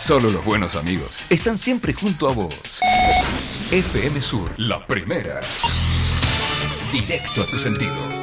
Solo los buenos amigos están siempre junto a vos. FM Sur, la primera. Directo a tus sentidos.